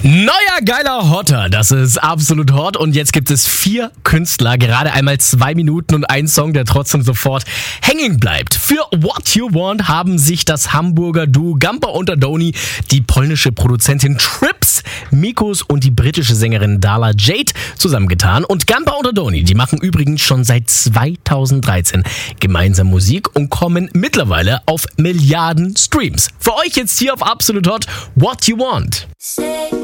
Neuer geiler Hotter, das ist absolut hot und jetzt gibt es 4 Künstler, gerade einmal 2 Minuten und ein Song, der trotzdem sofort hängen bleibt. Für What You Want haben sich das Hamburger Duo Gamper und Adoni, die polnische Produzentin Trips, Mikos und die britische Sängerin Darla Jade zusammengetan. Und Gamper und Adoni, die machen übrigens schon seit 2013 gemeinsam Musik und kommen mittlerweile auf Milliarden Streams. Für euch jetzt hier auf Absolut Hot, What You Want.